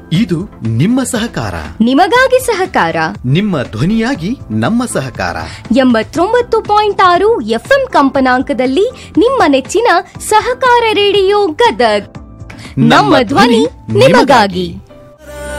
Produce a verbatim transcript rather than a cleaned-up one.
ಇದು ನಿಮ್ಮ ಸಹಕಾರ, ನಿಮಗಾಗಿ ಸಹಕಾರ, ನಿಮ್ಮ ಧ್ವನಿಯಾಗಿ ನಮ್ಮ ಸಹಕಾರ. ಎಂಬತ್ತೊಂಬತ್ತು ಪಾಯಿಂಟ್ ಆರು ಎಫ್ಎಂ ಕಂಪನಾಂಕದಲ್ಲಿ ನಿಮ್ಮ ನೆಚ್ಚಿನ ಸಹಕಾರ ರೇಡಿಯೋ ಗದಗ್. ನಮ್ಮ ಧ್ವನಿ ನಿಮಗಾಗಿ.